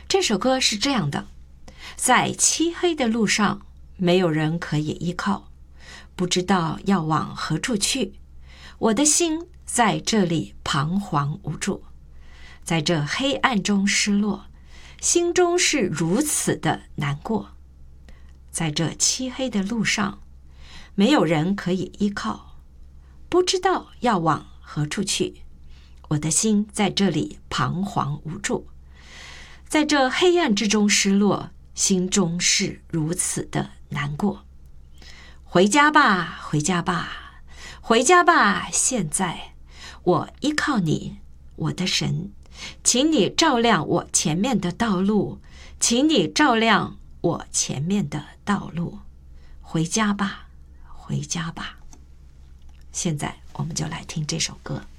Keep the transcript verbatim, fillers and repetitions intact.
这首歌是这样的：在漆黑的路上，没有人可以依靠，不知道要往何处去。我的心在这里彷徨无助，在这黑暗中失落，心中是如此的难过。在这漆黑的路上，没有人可以依靠，不知道要往何处去。我的心在这里彷徨无助，在这黑暗之中失落，心中是如此的难过。回家吧，回家吧，回家吧！现在我依靠你，我的神，请你照亮我前面的道路，请你照亮我前面的道路。回家吧，回家吧！现在我们就来听这首歌。